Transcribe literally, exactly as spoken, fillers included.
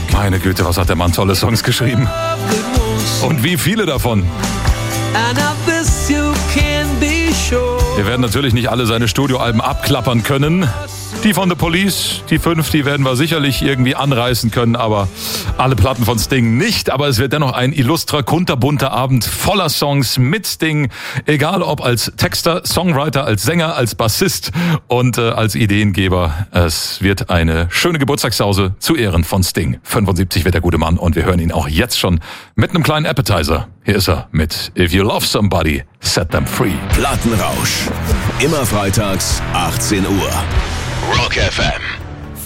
Meine Güte, was hat der Mann tolle Songs geschrieben. Und wie viele davon. Wir werden natürlich nicht alle seine Studioalben abklappern können. Die von The Police, die fünf, die werden wir sicherlich irgendwie anreißen können, aber alle Platten von Sting nicht. Aber es wird dennoch ein illustrer, kunterbunter Abend voller Songs mit Sting. Egal ob als Texter, Songwriter, als Sänger, als Bassist und äh, als Ideengeber. Es wird eine schöne Geburtstagssause zu Ehren von Sting. fünfundsiebzig wird der gute Mann und wir hören ihn auch jetzt schon mit einem kleinen Appetizer. Hier ist er mit If You Love Somebody, Set Them Free. Plattenrausch. Immer freitags, achtzehn Uhr. Rock F M.